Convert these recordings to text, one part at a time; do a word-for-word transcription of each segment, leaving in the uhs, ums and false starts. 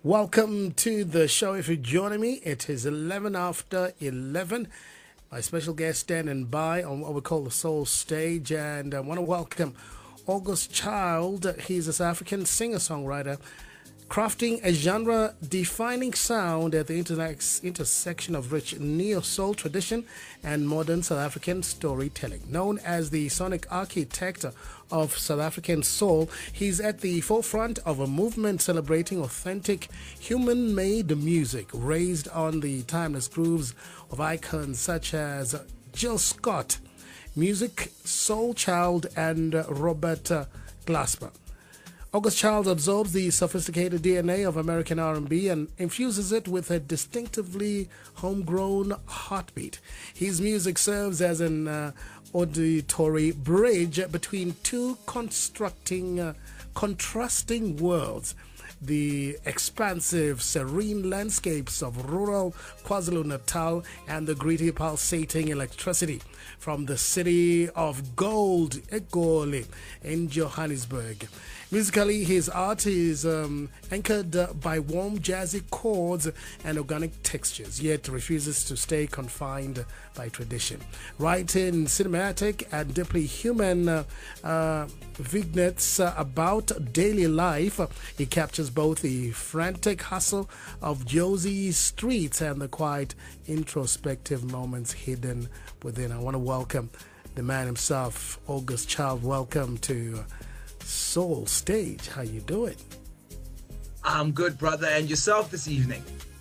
Welcome to the show. If you're joining me, it is eleven after eleven. My special guest standing by on what we call the Soul Stage, and I want to welcome August Child. He's a South African singer-songwriter, crafting a genre-defining sound at the internex- intersection of rich neo-soul tradition and modern South African storytelling. Known as the sonic architect of South African soul, he's at the forefront of a movement celebrating authentic, human-made music raised on the timeless grooves of icons such as Jill Scott, Music, Soul Child, and Robert uh, Glasper. August Child absorbs the sophisticated D N A of American R and B and infuses it with a distinctively homegrown heartbeat. His music serves as an uh, auditory bridge between two constructing, uh, contrasting worlds: the expansive, serene landscapes of rural KwaZulu-Natal and the gritty, pulsating electricity from the city of gold, Egoli, in Johannesburg. Musically, his art is um, anchored uh, by warm, jazzy chords and organic textures, yet refuses to stay confined by tradition. Writing cinematic and deeply human uh, uh, vignettes uh, about daily life, he captures both the frantic hustle of Josie's streets and the quiet, introspective moments hidden within. I want to welcome the man himself, August Child. Welcome to Soul Stage. How you doing? I'm good, brother. And yourself this evening?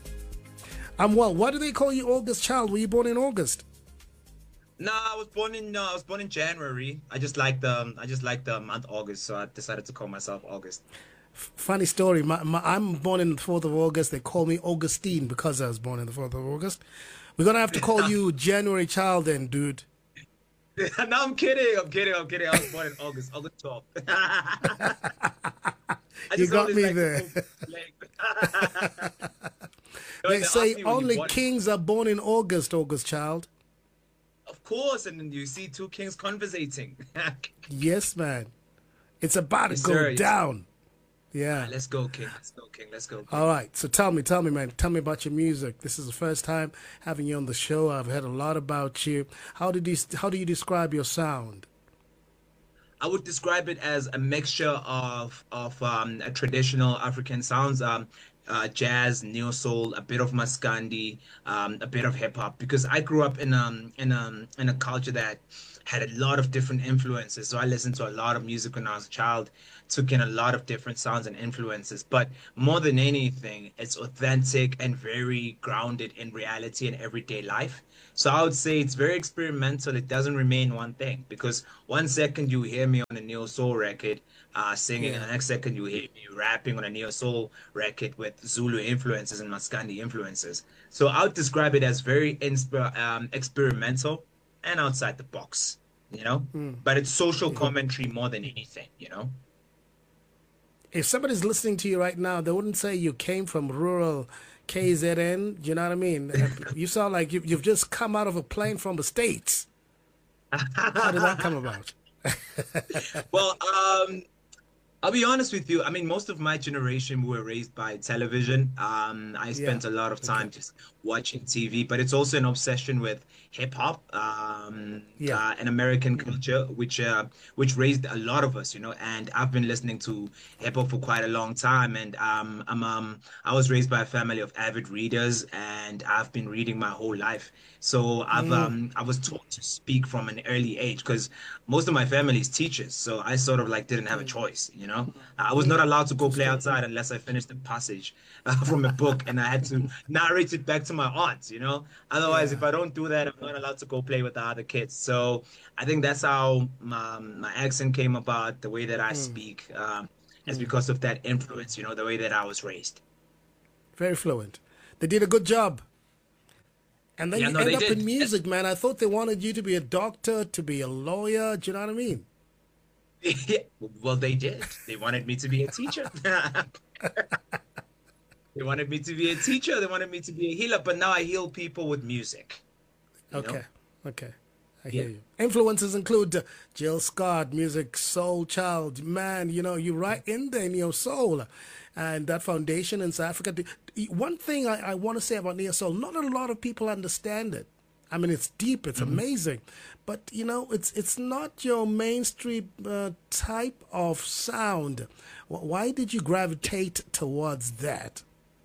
I'm well. Why do they call you August Child? Were you born in August? No, I was born in uh, I was born in January. I just like the I just like the month August, so I decided to call myself August. F- funny story. My, my, I'm born in the fourth of August. They call me Augustine because I was born in the fourth of August. We're gonna have to call you January Child, then, dude. No, I'm kidding. I'm kidding. I'm kidding. I was born in August, August twelfth. You got me like there. They say only kings are born in August, August Child. Of course, and then you see two kings conversating. Yes, man. It's about to Yes, go sir. down. Yeah. Ah, let's go, king. Let's go, king. Let's go. King. All right. So tell me, tell me, man. Tell me about your music. This is the first time having you on the show. I've heard a lot about you. How did you How do you describe your sound? I would describe it as a mixture of of um, a traditional African sounds, um, uh, jazz, neo soul, a bit of maskandi, um, a bit of hip hop. Because I grew up in um in um in a culture that had a lot of different influences. So I listened to a lot of music when I was a child, took in a lot of different sounds and influences. But more than anything, it's authentic and very grounded in reality and everyday life. So I would say it's very experimental. It doesn't remain one thing because one second you hear me on a neo soul record uh, singing, and Yeah. the next second you hear me rapping on a neo soul record with Zulu influences and Maskandi influences. So I would describe it as very insp- um, experimental and outside the box, you know? Mm. But it's social commentary more than anything, you know? If somebody's listening to you right now, they wouldn't say you came from rural K Z N. You know what I mean? You sound like you, you've just come out of a plane from the States. How did that come about? Well, um, I'll be honest with you. I mean, most of my generation we were raised by television. Um, I Yeah. spent a lot of Okay. time just watching T V, but it's also an obsession with hip hop, um, Yeah. uh, and American culture, which uh, which raised a lot of us, you know. And I've been listening to hip hop for quite a long time, and um, I'm um, I was raised by a family of avid readers, and I've been reading my whole life. So I've Mm. um, I was taught to speak from an early age because most of my family is teachers, so I sort of like didn't have a choice, you know. I was not allowed to go play outside unless I finished the passage uh, from a book, and I had to narrate it back to my aunt, you know. Otherwise, if Yeah. I don't do that, I'm not allowed to go play with the other kids. So I think that's how my, my accent came about, the way that I Mm. speak, um, is Mm. because of that influence, you know, the way that I was raised. Very fluent. They did a good job. And then Yeah, you no, end they up in did. music, man. I thought they wanted you to be a doctor, to be a lawyer. Do you know what I mean? Well, they did. They wanted me to be a teacher. They wanted me to be a teacher. They wanted me to be a healer. But now I heal people with music, you know? Okay. Okay. I Yeah. hear you. Influences include uh, Jill Scott, music, Soul Child. Man, you know, you're right in there in your soul. and that foundation in South Africa. The- One thing I, I want to say about neo soul, not a lot of people understand it. I mean, it's deep, it's amazing, but you know, it's it's not your mainstream uh, type of sound. Wh- Why did you gravitate towards that?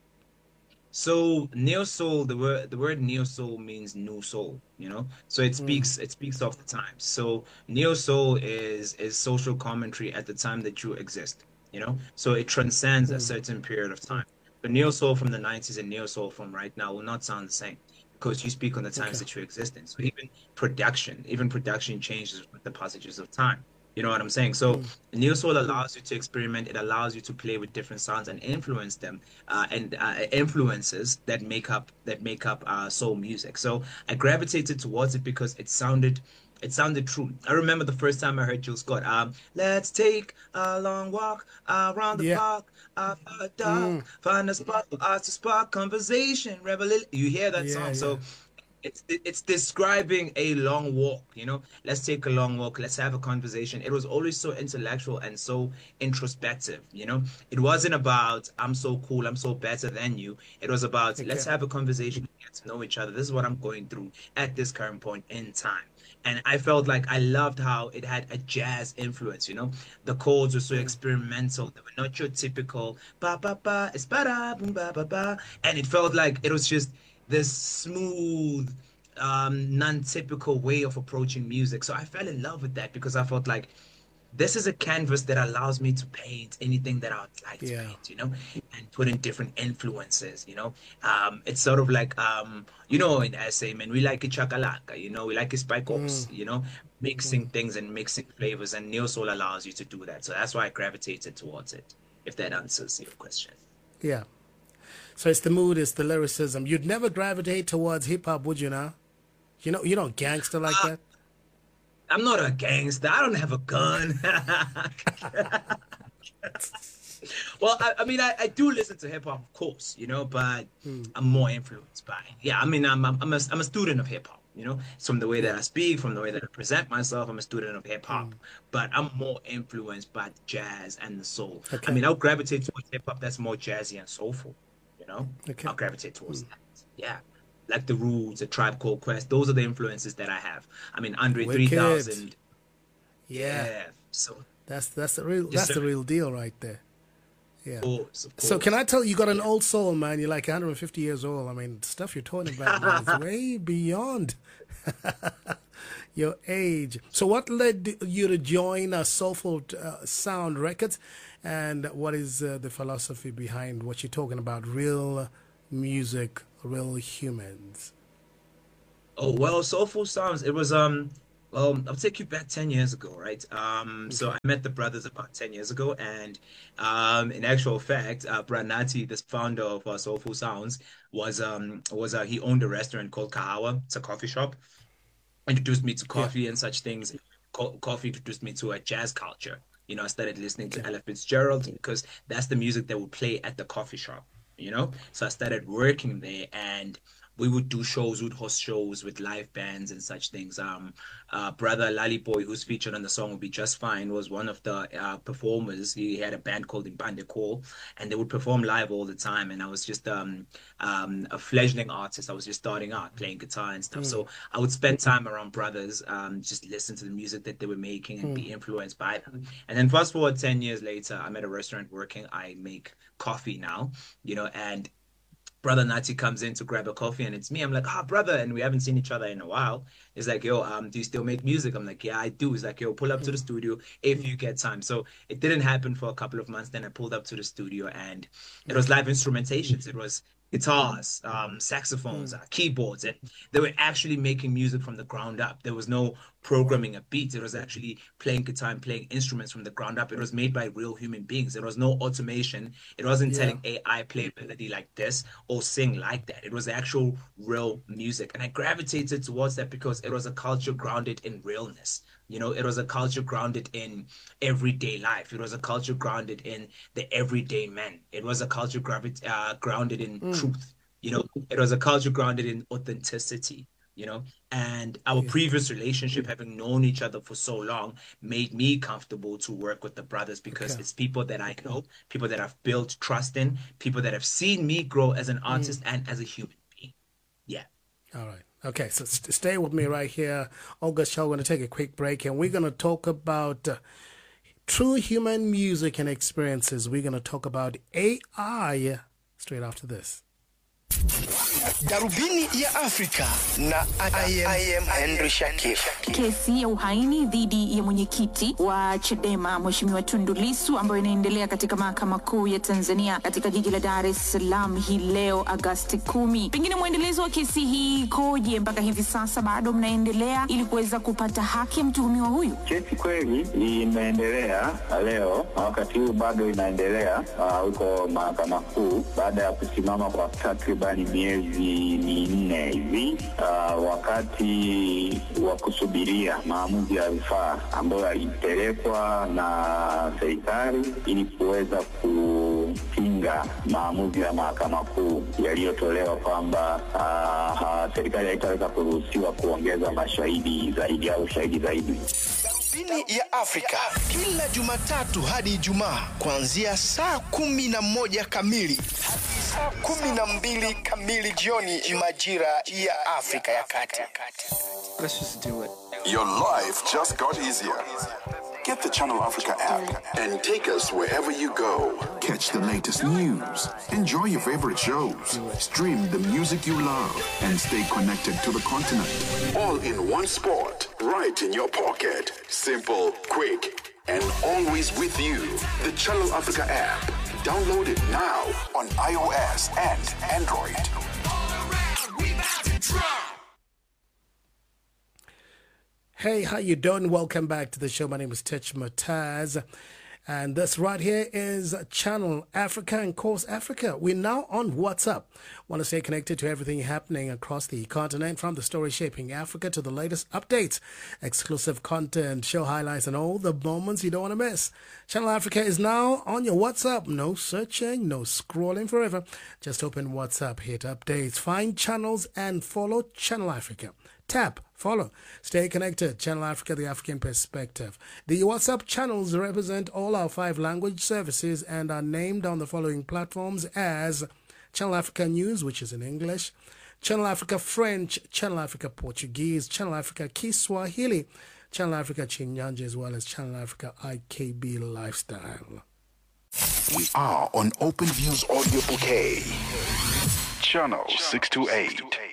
So neo soul, the word the word neo soul means new soul, you know. So it Mm, speaks it speaks of the times. So neo soul is is social commentary at the time that you exist, you know. So it transcends a mm, certain period of time. But neo soul from the nineties and neo soul from right now will not sound the same because you speak on the times okay, that you exist in. So even production, even production changes with the passages of time. You know what I'm saying? So mm, neo soul allows you to experiment. It allows you to play with different sounds and influence them uh, and uh, influences that make up that make up uh, soul music. So I gravitated towards it because it sounded it sounded true. I remember the first time I heard Jill Scott. Um, let's take a long walk around the yeah, park after mm, dark, find a spot for us to spark conversation, revel. You hear that yeah, song? yeah, So it's it's describing a long walk, you know. Let's take a long walk. Let's have a conversation. It was always so intellectual and so introspective, you know. It wasn't about I'm so cool, I'm so better than you. It was about let's okay, have a conversation, get to know each other. This is what I'm going through at this current point in time. And I felt like I loved how it had a jazz influence, you know. The chords were so mm, experimental. They were not your typical ba ba ba, it's ba da boom ba ba ba. And it felt like it was just this smooth, um, non-typical way of approaching music. So I fell in love with that because I felt like this is a canvas that allows me to paint anything that I would like to yeah, paint, you know, and put in different influences, you know. Um, it's sort of like, um, you know, in S A, man, we like it chakalaka, you know, we like it spike mm, ups, you know, mixing mm, things and mixing flavors, and Neo Soul allows you to do that. So that's why I gravitated towards it, if that answers your question. yeah. So it's the mood, it's the lyricism. You'd never gravitate towards hip hop, would you now? You know, you don't gangster like that. I'm not a gangster. I don't have a gun. Well, I, I mean, I, I do listen to hip hop, of course, you know, but Mm, I'm more influenced by it. Yeah, I mean, I'm I'm I'm a, I'm a student of hip hop, you know, it's from the way that yeah. I speak, from the way that I present myself. I'm a student of hip hop, Mm, but I'm more influenced by the jazz and the soul. I okay, mean, I'll gravitate towards hip hop that's more jazzy and soulful, you know. okay. I'll gravitate towards Mm, that. Yeah, like the Roots, the Tribe Called Quest. Those are the influences that I have. I mean, Andre wicked. three thousand. Yeah. Yeah. So, That's that's the real yes, that's sir. the real Of deal right there. Yeah. course, of So can course. I tell you, you got an Yeah. old soul, man. You're like one hundred fifty years old. I mean, stuff you're talking about, man, is way beyond your age. So what led you to join uh, Soulful uh, Sound Records, and what is uh, the philosophy behind what you're talking about? Real music, real humans. Oh, well, Soulful Sounds, it was um well, I'll take you back ten years ago, right? Um, so Okay. I met the brothers about ten years ago, and um in actual fact, uh Branati, this founder of uh, Soulful Sounds, was um was uh, he owned a restaurant called Kahawa. It's a coffee shop. Introduced me to Yeah. coffee and such things. Co coffee introduced me to a jazz culture. You know, I started listening Okay. to Ella Fitzgerald because that's the music that would play at the coffee shop, you know? So I started working there, and we would do shows, we'd host shows with live bands and such things. Um, uh, brother Lally Boy, who's featured on the song Will Be Just Fine, was one of the uh, performers. He had a band called Impande Call, and they would perform live all the time. And I was just um, um, a fledgling artist. I was just starting out playing guitar and stuff. Mm, So I would spend time around brothers, um, just listen to the music that they were making and mm, be influenced by them. And then fast forward ten years later, I'm at a restaurant working. I make coffee now, you know, and brother Nati comes in to grab a coffee, and it's me. I'm like, ah, brother, and we haven't seen each other in a while. He's like, yo, um, do you still make music? I'm like, yeah, I do. He's like, yo, pull up to the mm, studio if you get time. So it didn't happen for a couple of months. Then I pulled up to the studio, and it was okay. live instrumentations. It was guitars, um, saxophones, Mm, uh, keyboards, and they were actually making music from the ground up. There was no programming a beat. It was actually playing guitar and playing instruments from the ground up. It was made by real human beings. There was no automation. It wasn't yeah. telling A I play a melody like this or sing like that. It was actual real music. And I gravitated towards that because it was a culture grounded in realness. You know, it was a culture grounded in everyday life. It was a culture grounded in the everyday man. It was a culture gravit uh, grounded in Mm, truth. You know, it was a culture grounded in authenticity. you know. And our yeah. previous relationship, having known each other for so long, made me comfortable to work with the brothers because okay. it's people that I know, people that I've built trust in, people that have seen me grow as an artist mm. and as a human being. Yeah. All right. Okay, so st- stay with me right here. August Child, we're going to take a quick break, and we're going to talk about uh, true human music and experiences. We're going to talk about A I straight after this. Darubini ya Afrika na I am, I am Henry Shakif. Kesi ya uhaini dhidi ya mwenyekiti wa Chadema Mheshimiwa Tundu Lissu ambayo inaendelea katika mahakama kuu ya Tanzania katika jiji la Dar es Salaam hii leo Agosti kumi. Pengine mwendelezo wa kesi hii koje mpaka hivi sasa bado mnaendelea ili kuweza kupata haki ya mtuhumiwa huyu? Kesi kweli inaendelea leo, wakati huu bado inaendelea huko uh, mahakama kuu baada ya kusimama kwa takribani miezi minne hivi uh, wakati wa kusubiria maamuzi ya rufaa ambayo yalipelekwa na serikali ili kuweza kupinga maamuzi ya mahakama kuu yaliyotolewa kwamba uh, uh, serikali haitaweza kuruhusiwa kuongeza mashahidi zaidi au shahidi zaidi. Darubini ya Afrika kila Jumatatu hadi Ijumaa kuanzia saa kumi na moja kamili hadi saa kumi na mbili kamili jioni majira ya Afrika ya Kati. Let's just do it. Your life just got easier. Get the Channel Africa app and take us wherever you go. Catch the latest news, enjoy your favorite shows, stream the music you love, and stay connected to the continent. All in one spot, right in your pocket. Simple, quick, and always with you. The Channel Africa app. Download it now on iOS and Android. Hey, how you doing? Welcome back to the show. My name is Tech Mataz, and this right here is Channel Africa and Course Africa. We're now on WhatsApp. Want to stay connected to everything happening across the continent, from the story shaping Africa to the latest updates, exclusive content, show highlights, and all the moments you don't want to miss. Channel Africa is now on your WhatsApp. No searching, no scrolling forever. Just open WhatsApp, hit updates, find channels, and follow Channel Africa. Tap, follow, stay connected. Channel Africa, the African perspective. The WhatsApp channels represent all our five language services and are named on the following platforms as Channel Africa News, which is in English, Channel Africa French, Channel Africa Portuguese, Channel Africa Kiswahili, Channel Africa Chinyanja, as well as Channel Africa I K B Lifestyle. We are on OpenView's audio bouquet. Channel six two eight.